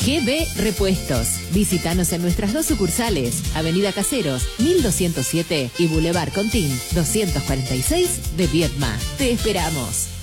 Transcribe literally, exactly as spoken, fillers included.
G B Repuestos. Visítanos en nuestras dos sucursales, Avenida Caseros, mil doscientos siete y Boulevard Contín, doscientos cuarenta y seis de Viedma. Te esperamos.